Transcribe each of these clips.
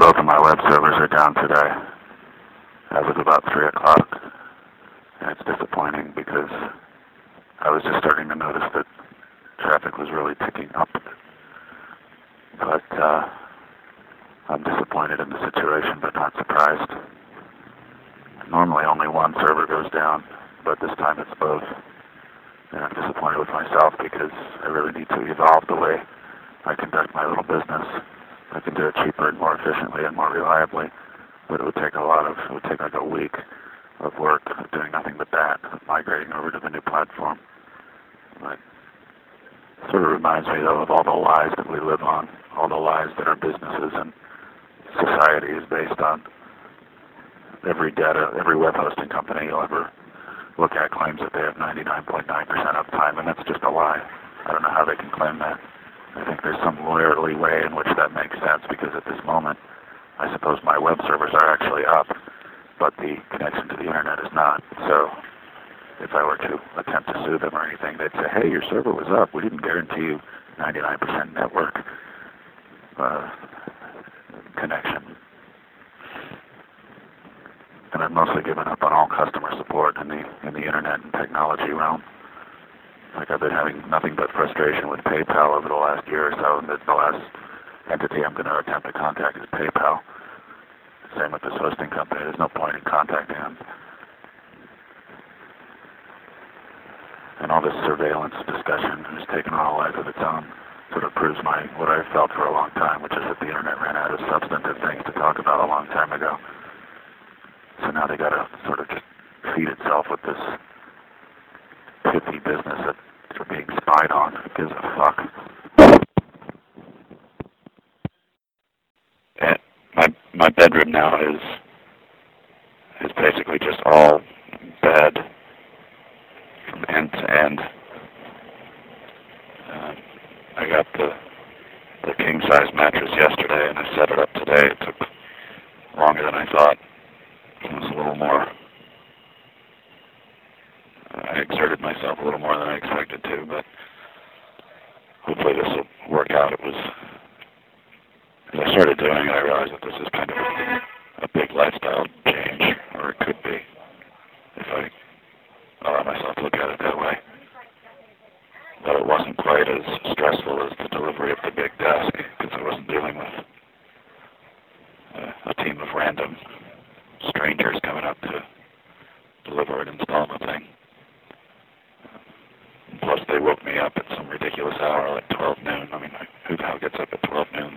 Both of my web servers are down today as of about 3 o'clock. And it's disappointing because I was just starting to notice that traffic was really ticking up. But I'm disappointed in the situation, but not surprised. Normally only one server goes down, but this time it's both. And I'm disappointed with myself because I really need to evolve the way I conduct my little business. I can do it cheaper and more efficiently and more reliably, but it would take like a week of work of doing nothing but that, migrating over to the new platform. But it sort of reminds me, though, of all the lies that we live on, all the lies that our businesses and society is based on. Every web hosting company you'll ever look at claims that they have 99.9% uptime, and that's just a lie. I don't know how they can claim that. I think there's some lawyerly way in which that makes sense, because at this moment, I suppose my web servers are actually up, but the connection to the internet is not. So if I were to attempt to sue them or anything, they'd say, hey, your server was up. We didn't guarantee you 99% network connection. And I've mostly given up on all customer support in the internet and technology realm. Like, I've been having nothing but frustration with PayPal over the last year or so, and the last entity I'm going to attempt to contact is PayPal. Same with this hosting company. There's no point in contacting them. And all this surveillance discussion has taken on a life of its own. Sort of proves what I've felt for a long time, which is that the internet ran out of substantive things to talk about a long time ago. So now they got to sort of just feed itself with this pithy business that they're being spied on. Who gives a fuck? And my bedroom now is basically just all bed from end to end. I got the king size mattress yesterday, and I set it up today. It took longer than I thought. It was a little more. I exerted myself a little more than I expected to, but hopefully this will work out. As I started doing it, I realized that this is kind of a big lifestyle change, or it could be, if I allow myself to look at it that way. But it wasn't quite as stressful as the delivery of the big desk, because I wasn't dealing with a team of random strangers coming up to deliver and install the thing. Plus, they woke me up at some ridiculous hour, like 12 noon. I mean, who the hell gets up at 12 noon?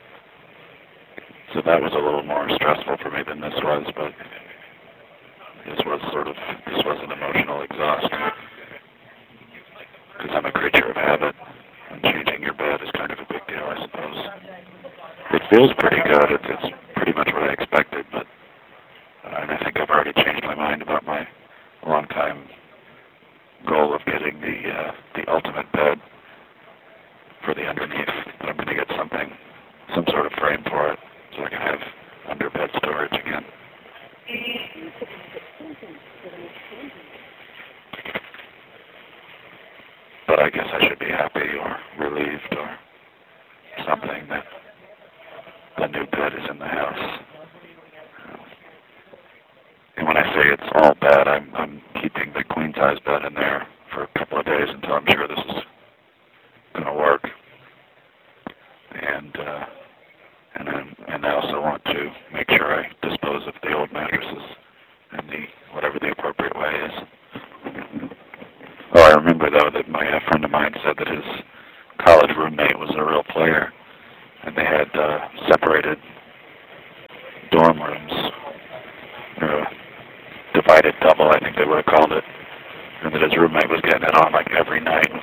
So that was a little more stressful for me than this was, but this was an emotional exhaust. Because I'm a creature of habit, and changing your bed is kind of a big deal, I suppose. It feels pretty good. It's pretty much what I expected, but and I think I've already changed my mind about my long-time goal of getting the ultimate bed for the underneath. But I'm going to get some sort of frame for it, so I can have under-bed storage again. But I guess I should be happy or relieved or something that the new bed is in the house. And when I say it's all bad, I'm keeping the queen-size bed in there for a couple of days until I'm sure this is going to work. And I also want to make sure I dispose of the old mattresses in whatever the appropriate way is. Oh, I remember, though, that a friend of mine said that his college roommate was a real player, and they had separated dorm rooms. Divided double, I think they would have called it, and that his roommate was getting it on like every night with